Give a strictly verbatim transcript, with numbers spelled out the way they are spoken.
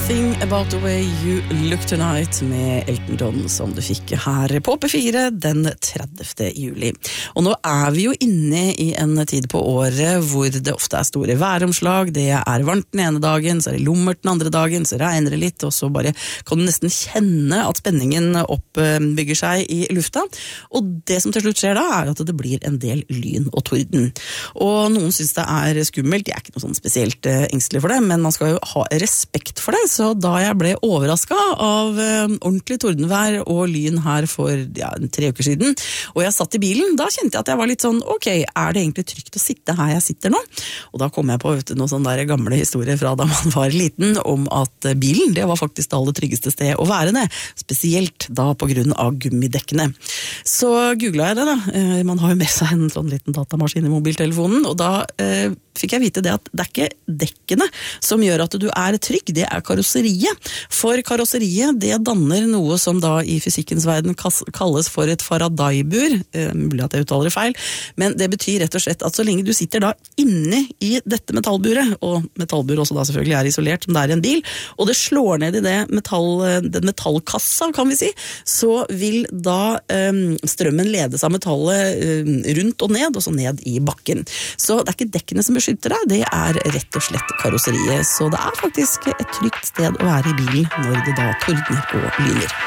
Something About The Way You Look Tonight med Elton John som du fikk her på P fire den tredivte juli. Og nå er vi jo inne i en tid på året hvor det ofte er store væromslag, det er varmt den ene dagen, så er det lummert den andre dagen, så regner det litt, og så bare kan du nesten kjenne at spenningen oppbygger seg i lufta. Og det som til slutt skjer da er at det blir en del lyn og torden. Og noen synes det er skummelt, jeg er ikke noe sånn spesielt engstelig for det, men man skal jo ha respekt for det, så da jeg ble overrasket av eh, ordentlig tordenvær og lyn her for ja, tre uker siden, og jeg satt i bilen, da kjente jeg at jeg var litt sånn, ok, er det egentlig trygt å sitte her jeg sitter nå? Og da kom jeg på vet du, noen sånne der gamle historier fra da man var liten, om at bilen, det var faktisk det aller tryggeste sted å være det, spesielt da på grunn av gummidekkene. Så googlet jeg det da, eh, man har jo med seg en sånn liten datamaskin i mobiltelefonen, og da eh, fikk jeg vite det at det er ikke dekkene som gjør at du er trygg, det er karosseriet. For karosseriet, det danner noe som da i fysikkens verden kalles for et Faraday-bur, eh, mulig at jeg uttaler det feil, men det betyr rett og slett at så lenge du sitter da inne i dette metallburet, og metallburet også da selvfølgelig er isolert som det er i en bil, og det slår ned i det metall, den metallkassa, kan vi si, så vil da eh, strømmen ledes av metallet eh, rundt og ned, og så ned i bakken. Så det er ikke dekkene som beskytter deg, det er rett og slett karosseriet, så det er faktisk et trygt sted å være i bilen når det da tordner og lyner.